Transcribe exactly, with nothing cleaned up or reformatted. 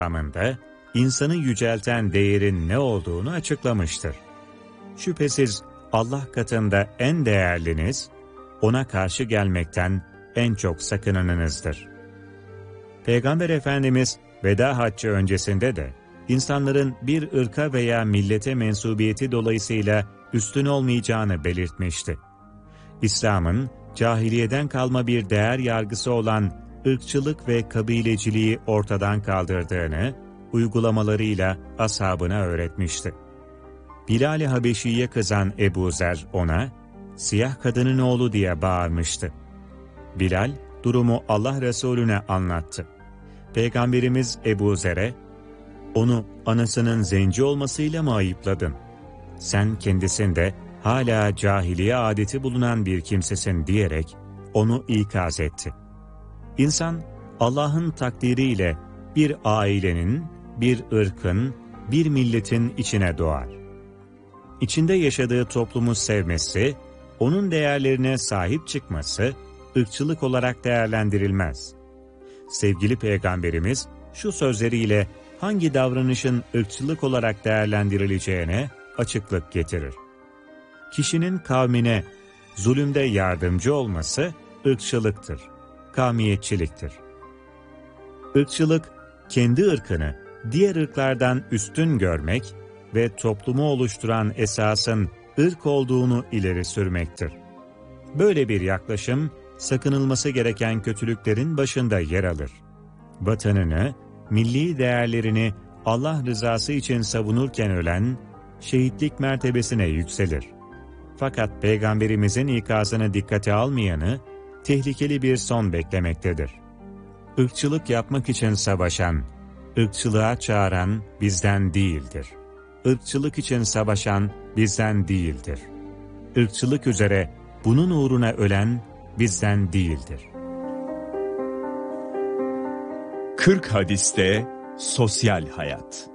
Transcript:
İslam'ında insanı yücelten değerin ne olduğunu açıklamıştır. Şüphesiz Allah katında en değerliniz, ona karşı gelmekten en çok sakınanınızdır. Peygamber Efendimiz veda haccı öncesinde de insanların bir ırka veya millete mensubiyeti dolayısıyla üstün olmayacağını belirtmişti. İslam'ın cahiliyeden kalma bir değer yargısı olan ırkçılık ve kabileciliği ortadan kaldırdığını uygulamalarıyla ashabına öğretmişti. Bilal-i Habeşi'ye kızan Ebu Zer ona, "Siyah kadının oğlu" diye bağırmıştı. Bilal, durumu Allah Resulüne anlattı. Peygamberimiz Ebu Zer'e, "Onu anasının zenci olmasıyla mı ayıpladın? Sen kendisinde hala cahiliye adeti bulunan bir kimsesin" diyerek onu ikaz etti. İnsan, Allah'ın takdiriyle bir ailenin, bir ırkın, bir milletin içine doğar. İçinde yaşadığı toplumu sevmesi, onun değerlerine sahip çıkması, ırkçılık olarak değerlendirilmez. Sevgili Peygamberimiz şu sözleriyle hangi davranışın ırkçılık olarak değerlendirileceğine açıklık getirir. Kişinin kavmine zulümde yardımcı olması ırkçılıktır, kavmiyetçiliktir. Irkçılık, kendi ırkını diğer ırklardan üstün görmek ve toplumu oluşturan esasın ırk olduğunu ileri sürmektir. Böyle bir yaklaşım, sakınılması gereken kötülüklerin başında yer alır. Vatanını, milli değerlerini Allah rızası için savunurken ölen, şehitlik mertebesine yükselir. Fakat Peygamberimizin ikazını dikkate almayanı, tehlikeli bir son beklemektedir. Irkçılık yapmak için savaşan, ırkçılığa çağıran bizden değildir. Irkçılık için savaşan bizden değildir. Irkçılık üzere bunun uğruna ölen bizden değildir. kırk hadiste sosyal hayat.